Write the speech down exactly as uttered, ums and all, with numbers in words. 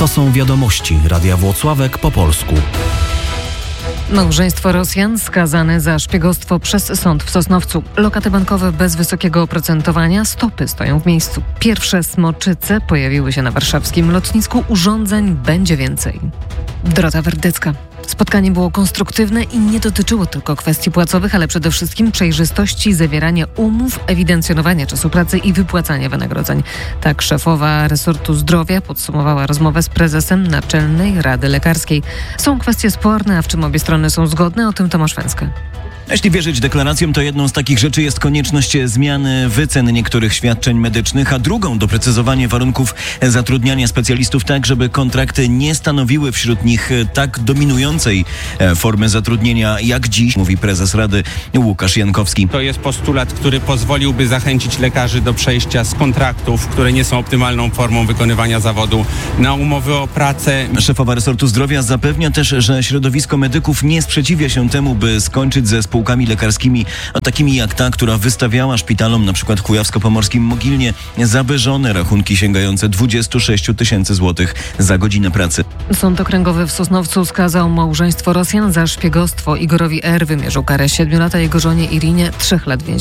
To są wiadomości Radia Włocławek po polsku. Małżeństwo Rosjan skazane za szpiegostwo przez sąd w Sosnowcu. Lokaty bankowe bez wysokiego oprocentowania, stopy stoją w miejscu. Pierwsze smoczyce pojawiły się na warszawskim lotnisku. Urządzeń będzie więcej. Dorota Werdycka. Spotkanie było konstruktywne i nie dotyczyło tylko kwestii płacowych, ale przede wszystkim przejrzystości zawierania umów, ewidencjonowania czasu pracy i wypłacania wynagrodzeń. Tak szefowa resortu zdrowia podsumowała rozmowę z prezesem Naczelnej Rady Lekarskiej. Są kwestie sporne, a w czym obie strony są zgodne? O tym Tomasz Węcka. Jeśli wierzyć deklaracjom, to jedną z takich rzeczy jest konieczność zmiany wycen niektórych świadczeń medycznych, a drugą doprecyzowanie warunków zatrudniania specjalistów tak, żeby kontrakty nie stanowiły wśród nich tak dominującej formy zatrudnienia jak dziś, mówi prezes Rady Łukasz Jankowski. To jest postulat, który pozwoliłby zachęcić lekarzy do przejścia z kontraktów, które nie są optymalną formą wykonywania zawodu, na umowy o pracę. Szefowa resortu zdrowia zapewnia też, że środowisko medyków nie sprzeciwia się temu, by skończyć ze spółkami lekarskimi, takimi jak ta, która wystawiała szpitalom, na przykład kujawsko-pomorskim Mogilnie, zawyżone rachunki sięgające dwadzieścia sześć tysięcy złotych za godzinę pracy. Sąd Okręgowy w Sosnowcu skazał małżeństwo Rosjan za szpiegostwo. Igorowi R. wymierzył karę siedmiu lat, a jego żonie Irinie trzech lat więzienia.